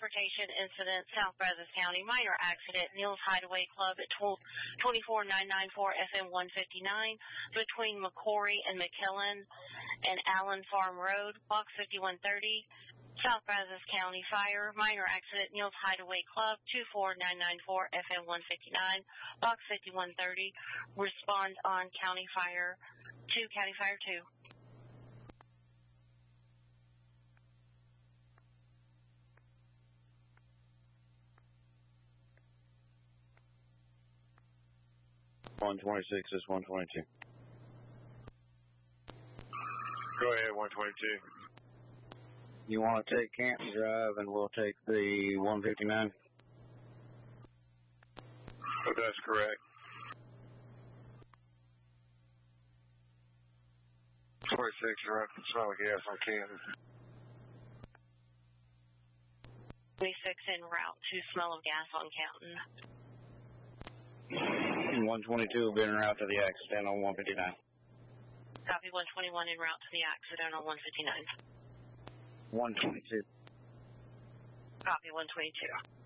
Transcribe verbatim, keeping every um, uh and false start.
transportation incident, South Brazos County, minor accident, Neil's Hideaway Club at twenty-four nine ninety-four F M one fifty-nine between McCory and McKillen and Allen Farm Road, Box fifty-one thirty, South Brazos County Fire, minor accident, Neil's Hideaway Club, two four nine nine four F M one fifty-nine, Box fifty-one thirty, respond on County Fire two, County Fire two. one twenty-six is one twenty-two. Go ahead, one twenty-two. You want to take Canton Drive and we'll take the one fifty-nine? Oh, that's correct. twenty-six, you're right. Smell of gas on Canton. twenty-six en route to smell of gas on Canton. one twenty-two will be en route to the accident on one fifty-nine. Copy. One twenty-one en route to the accident on one fifty-nine. one twenty-two. Copy. one twenty-two.